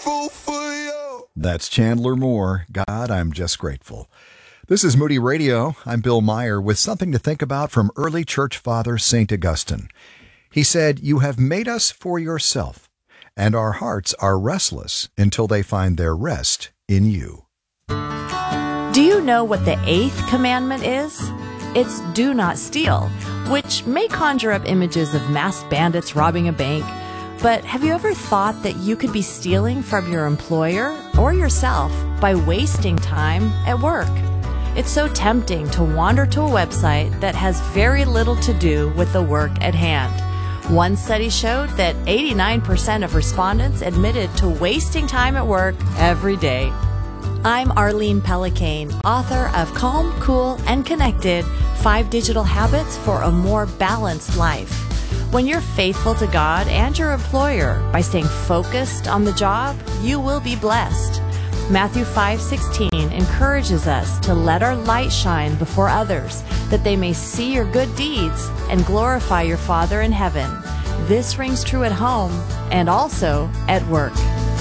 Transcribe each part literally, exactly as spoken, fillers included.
grateful for you. That's Chandler Moore. God, I'm just grateful. This is Moody Radio. I'm Bill Meyer with something to think about from early church father Saint Augustine. He said, "You have made us for yourself, and our hearts are restless until they find their rest in you." Do you know what the eighth commandment is? It's do not steal, which may conjure up images of masked bandits robbing a bank. But have you ever thought that you could be stealing from your employer or yourself by wasting time at work? It's so tempting to wander to a website that has very little to do with the work at hand. One study showed that eighty-nine percent of respondents admitted to wasting time at work every day. I'm Arlene Pellicane, author of Calm, Cool, and Connected, Five Digital Habits for a More Balanced Life. When you're faithful to God and your employer by staying focused on the job, you will be blessed. Matthew five sixteen encourages us to let our light shine before others, that they may see your good deeds and glorify your Father in heaven. This rings true at home and also at work.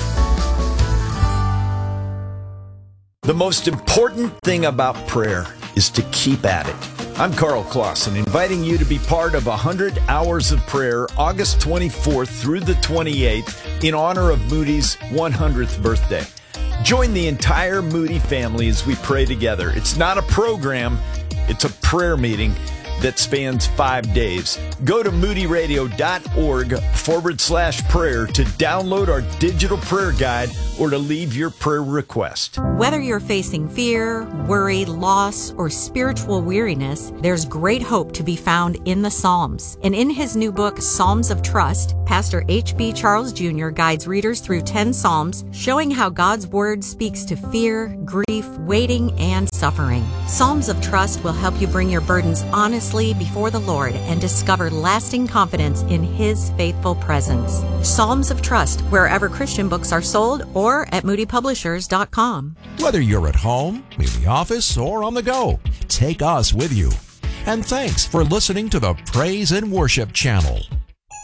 The most important thing about prayer is to keep at it. I'm Carl Clausen, inviting you to be part of one hundred Hours of Prayer, August twenty-fourth through the twenty-eighth, in honor of Moody's one hundredth birthday. Join the entire Moody family as we pray together. It's not a program, it's a prayer meeting that spans five days. Go to moodyradio.org forward slash prayer to download our digital prayer guide or to leave your prayer request. Whether you're facing fear, worry, loss, or spiritual weariness, there's great hope to be found in the Psalms. And in his new book, Psalms of Trust, Pastor H B Charles Junior guides readers through ten Psalms, showing how God's Word speaks to fear, grief, waiting, and suffering. Psalms of Trust will help you bring your burdens honestly before the Lord and discover lasting confidence in His faithful presence. Psalms of Trust, wherever Christian books are sold, or at moody publishers dot com. Whether you're at home, in the office, or on the go, take us with you. And thanks for listening to the Praise and Worship Channel.